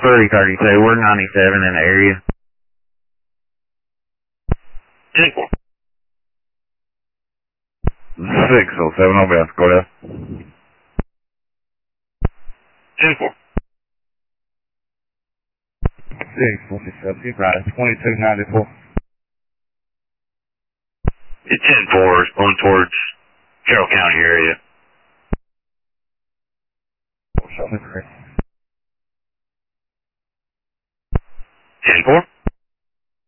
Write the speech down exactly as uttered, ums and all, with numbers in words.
three thirty-two, we're ninety-seven in the area. ten four. six oh seven, I'll be on square. ten four. six forty-seven, you got it, twenty-two ninety-four. It's ten four, is going towards Carroll County area. Show me three. ten four.